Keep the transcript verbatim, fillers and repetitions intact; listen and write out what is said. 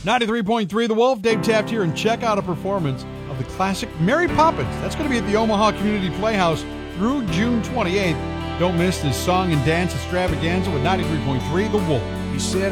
ninety-three point three The Wolf, Dave Taft here, and check out a performance of the classic Mary Poppins. That's going to be at the Omaha Community Playhouse through June twenty-eighth. Don't miss this song and dance extravaganza with ninety-three point three The Wolf. He said,